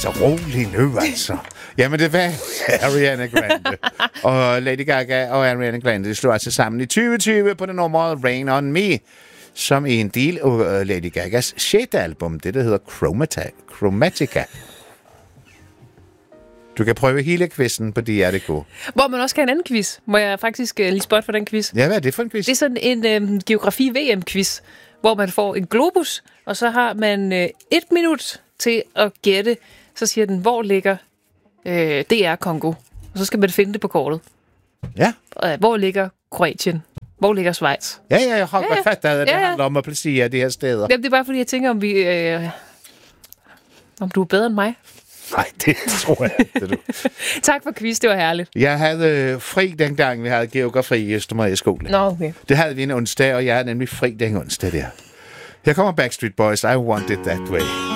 Så rolig nu, altså. Jamen, det var Ariana Grande. Og Lady Gaga og Ariana Grande, de slog altså sammen i 2020 på det nummer Rain On Me, som er en del af Lady Gagas 6. album, det der hedder Chromatica. Du kan prøve hele quizzen på DR.dk. Hvor man også kan have en anden quiz. Må jeg faktisk lige spotte for den quiz? Ja, hvad er det for en quiz? Det er sådan en geografi-VM-quiz, hvor man får en globus, og så har man 1 minut til at gætte. Så siger den, hvor ligger DR Kongo? Og så skal man finde det på kortet. Ja. Hvor ligger Kroatien? Hvor ligger Schweiz? Ja, jeg har godt fattet, at det handler om at placere de her steder. Jamen, det er bare fordi, jeg tænker, om du er bedre end mig. Nej, det tror jeg ikke, du. Tak for quiz, det var herligt. Jeg havde fri dengang, vi havde geografi i Østermarie skole. Nå, okay. Det havde vi en onsdag, og jeg havde nemlig fri den onsdag der. Her kommer Backstreet Boys, I Want It That Way.